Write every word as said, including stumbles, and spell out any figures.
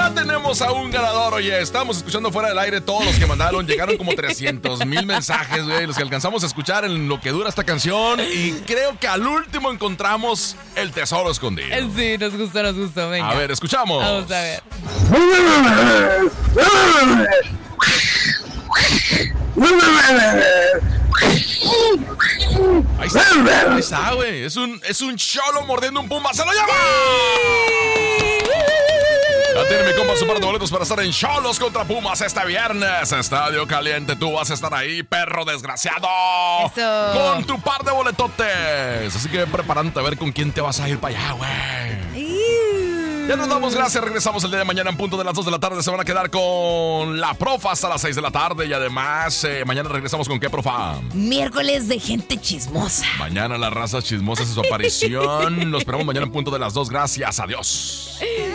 Ya tenemos a un ganador. Oye, estamos escuchando fuera del aire todos los que mandaron. Llegaron como trescientos mil mensajes, güey, los que alcanzamos a escuchar en lo que dura esta canción. Y creo que al último encontramos el tesoro escondido. Sí, nos gustó, nos gustó. Venga. A ver, escuchamos. Vamos a ver. Ahí está, ahí está, güey. Es un, es un cholo mordiendo un puma. ¡Se lo lleva! Ya tiene mi compa su par de boletos para estar en Cholos contra Pumas este viernes. Estadio Caliente, tú vas a estar ahí, perro desgraciado. Eso. Con tu par de boletotes. Así que preparante a ver con quién te vas a ir para allá, güey. Ya nos damos gracias, regresamos el día de mañana en punto de las dos de la tarde. Se van a quedar con la profa hasta las seis de la tarde. Y además, eh, mañana regresamos con ¿qué, profa? Miércoles de gente chismosa. Mañana la raza chismosa hace su aparición. Los esperamos mañana en punto de las dos. Gracias, adiós.